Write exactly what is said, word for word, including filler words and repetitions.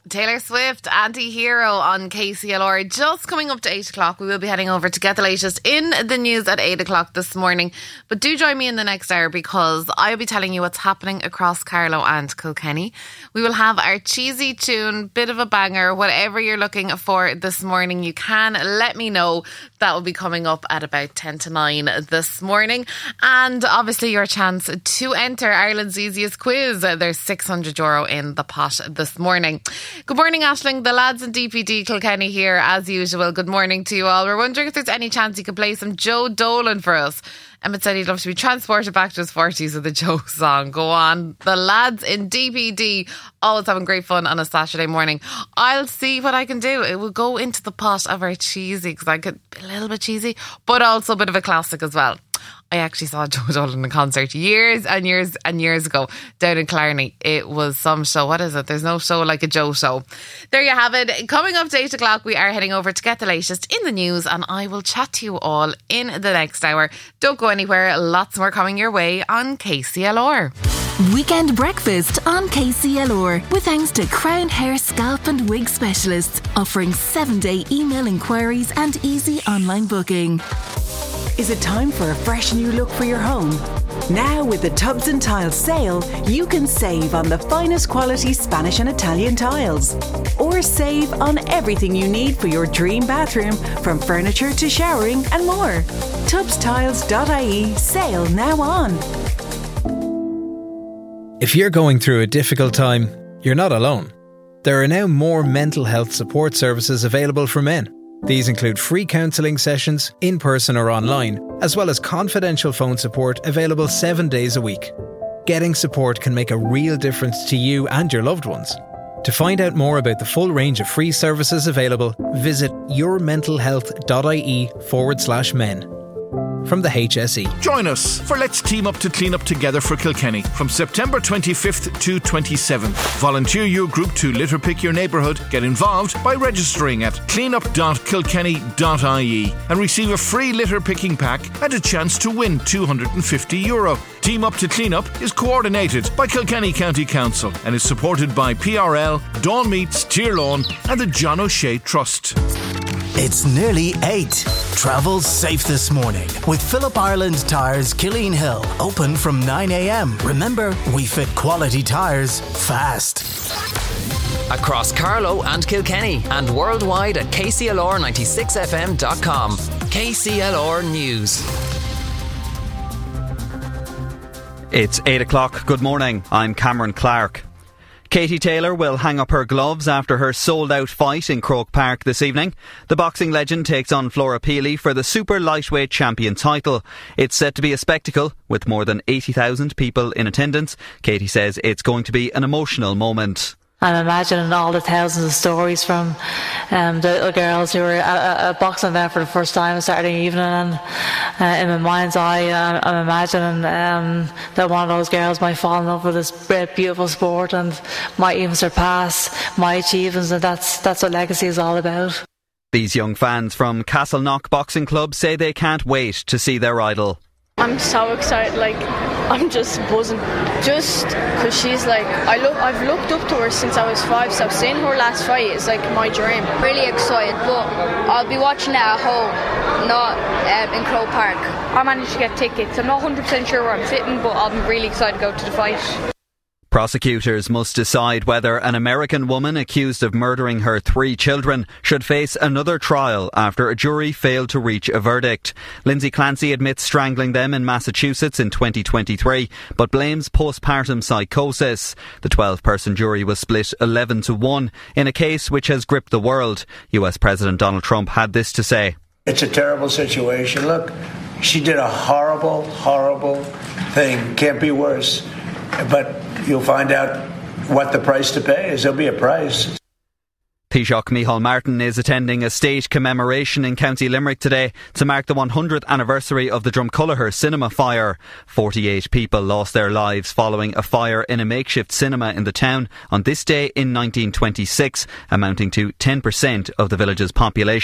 Taylor Swift, Anti-Hero on K C L R. Just coming up to eight o'clock. We will be heading over to get the latest in the news at eight o'clock this morning. But do join me in the next hour because I'll be telling you what's happening across Carlow and Kilkenny. We will have our cheesy tune, bit of a banger, whatever you're looking for this morning. You can let me know. That will be coming up at about ten to nine this morning. And obviously your chance to enter Ireland's easiest quiz. There's six hundred euro in the pot this morning. Good morning, Aisling. The lads in D P D Kilkenny here as usual. Good morning to you all. We're wondering if there's any chance you could play some Joe Dolan for us. Emmett said he'd love to be transported back to his forties with the Joe song. Go on. The lads in D P D always having great fun on a Saturday morning. I'll see what I can do. It will go into the pot of our cheesy because I could be a little bit cheesy, but also a bit of a classic as well. I actually saw Joe Dolan in concert years and years and years ago down in Clarny. It was some show. What is it? There's no show like a Joe show. There you have it. Coming up to eight o'clock, we are heading over to get the latest in the news, and I will chat to you all in the next hour. Don't go anywhere. Lots more coming your way on K C L R. Weekend breakfast on K C L R with thanks to Crown Hair Scalp and Wig Specialists, offering seven day email inquiries and easy online booking. Is it time for a fresh new look for your home? Now with the Tubs and Tiles sale, you can save on the finest quality Spanish and Italian tiles. Or save on everything you need for your dream bathroom, from furniture to showering and more. tubs tiles dot I E sale now on. If you're going through a difficult time, you're not alone. There are now more mental health support services available for men. These include free counselling sessions, in person or online, as well as confidential phone support available seven days a week. Getting support can make a real difference to you and your loved ones. To find out more about the full range of free services available, visit yourmentalhealth.ie forward slash men. From the H S E. Join us for Let's Team Up to Clean Up Together for Kilkenny from September twenty-fifth to twenty-seventh. Volunteer your group to litter pick your neighbourhood. Get involved by registering at cleanup dot kilkenny dot I E and receive a free litter picking pack and a chance to win two hundred fifty euro. Team Up to Clean Up is coordinated by Kilkenny County Council and is supported by P R L, Dawn Meats, Tyrlawn and the John O'Shea Trust. It's nearly eight. Travel safe this morning with Phillip Ireland Tyres Killeen Hill. Open from nine a.m. Remember, we fit quality tyres fast. Across Carlow and Kilkenny and worldwide at K C L R ninety-six F M dot com. K C L R News. It's eight o'clock. Good morning. I'm Cameron Clark. Katie Taylor will hang up her gloves after her sold-out fight in Croke Park this evening. The boxing legend takes on Flora Peely for the super lightweight champion title. It's set to be a spectacle with more than eighty thousand people in attendance. Katie says it's going to be an emotional moment. I'm imagining all the thousands of stories from um, the little girls who were at a boxing event for the first time on Saturday evening, and uh, in my mind's eye uh, I'm imagining um, that one of those girls might fall in love with this beautiful sport and might even surpass my achievements, and that's, that's what legacy is all about. These young fans from Castleknock Boxing Club say they can't wait to see their idol. I'm so excited, like I'm just buzzing, just because she's like, I look, I've looked up to her since I was five, so seeing her last fight is like my dream. Really excited, but I'll be watching it at home, not um, in Croke Park. I managed to get tickets. I'm not one hundred percent sure where I'm sitting, but I'm really excited to go to the fight. Prosecutors must decide whether an American woman accused of murdering her three children should face another trial after a jury failed to reach a verdict. Lindsay Clancy admits strangling them in Massachusetts in twenty twenty-three, but blames postpartum psychosis. The twelve-person jury was split eleven to one in a case which has gripped the world. U S President Donald Trump had this to say. It's a terrible situation. Look, she did a horrible, horrible thing. Can't be worse. But you'll find out what the price to pay is. There'll be a price. Taoiseach Micheál Martin is attending a state commemoration in County Limerick today to mark the one hundredth anniversary of the Drumculliher cinema fire. forty-eight people lost their lives following a fire in a makeshift cinema in the town on this day in nineteen twenty-six, amounting to ten percent of the village's population.